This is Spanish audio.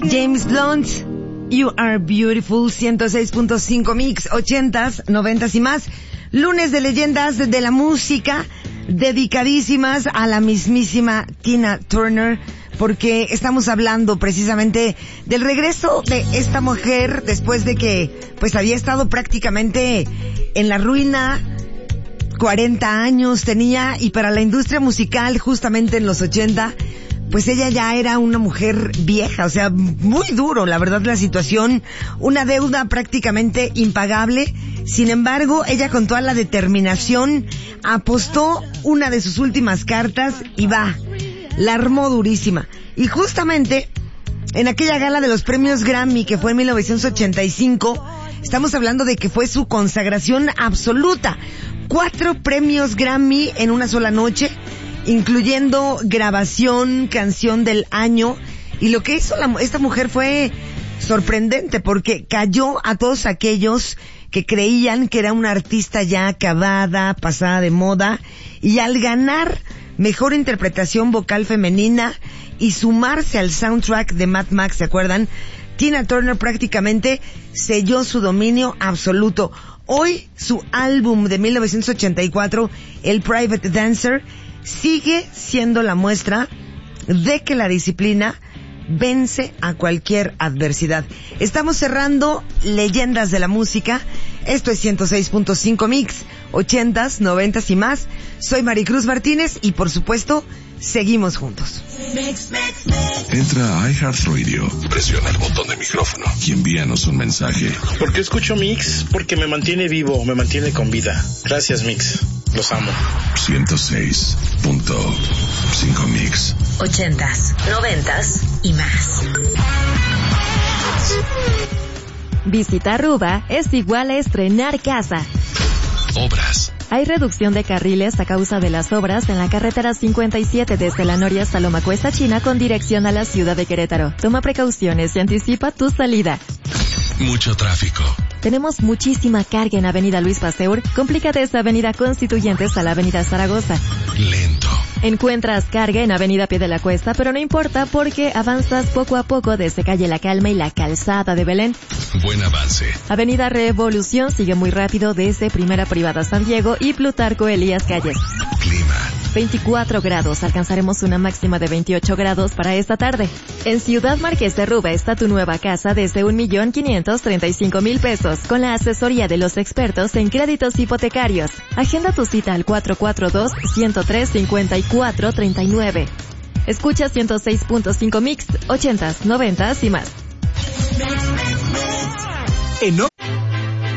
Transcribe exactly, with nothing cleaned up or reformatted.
James Blunt, You Are Beautiful, ciento seis punto cinco Mix, ochentas, noventas y más. Lunes de leyendas de la música, dedicadísimas a la mismísima Tina Turner, porque estamos hablando precisamente del regreso de esta mujer después de que pues había estado prácticamente en la ruina. cuarenta años tenía, y para la industria musical justamente en los ochenta, pues ella ya era una mujer vieja, o sea, muy duro, la verdad, la situación, una deuda prácticamente impagable. Sin embargo, ella con toda la determinación apostó una de sus últimas cartas y va, la armó durísima. Y justamente en aquella gala de los premios Grammy que fue en mil novecientos ochenta y cinco, estamos hablando de que fue su consagración absoluta. Cuatro premios Grammy en una sola noche, incluyendo grabación, canción del año. Y lo que hizo la, esta mujer fue sorprendente, porque cayó a todos aquellos que creían que era una artista ya acabada, pasada de moda, y al ganar mejor interpretación vocal femenina y sumarse al soundtrack de Mad Max, ¿se acuerdan? Tina Turner prácticamente selló su dominio absoluto. Hoy su álbum de mil novecientos ochenta y cuatro, el Private Dancer, sigue siendo la muestra de que la disciplina vence a cualquier adversidad. Estamos cerrando leyendas de la música. Esto es ciento seis punto cinco Mix, ochentas, noventas y más. Soy Maricruz Martínez y por supuesto seguimos juntos. Entra a iHeartRadio, presiona el botón de micrófono y envíanos un mensaje. ¿Por qué escucho Mix? Porque me mantiene vivo, me mantiene con vida. Gracias, Mix. Los amo. ciento seis punto cinco Mix. Ochentas, noventas y más. Visitar Ruba es igual a estrenar casa. Obras. Hay reducción de carriles a causa de las obras en la carretera cincuenta y siete desde la Noria hasta Loma Cuesta China con dirección a la ciudad de Querétaro. Toma precauciones y anticipa tu salida. Mucho tráfico. Tenemos muchísima carga en Avenida Luis Pasteur. Complícate esa Avenida Constituyentes a la Avenida Zaragoza. Lento. Encuentras carga en Avenida Pie de la Cuesta, pero no importa porque avanzas poco a poco desde Calle La Calma y la Calzada de Belén. Buen avance. Avenida Revolución sigue muy rápido desde Primera Privada San Diego y Plutarco Elías Calles. Clima. veinticuatro grados, alcanzaremos una máxima de veintiocho grados para esta tarde. En Ciudad Marqués de Ruba está tu nueva casa desde un millón quinientos treinta y cinco mil pesos, con la asesoría de los expertos en créditos hipotecarios. Agenda tu cita al cuatro cuatro dos, uno cero tres, cinco cuatro tres nueve. Escucha ciento seis punto cinco Mix, ochentas, noventas y más. En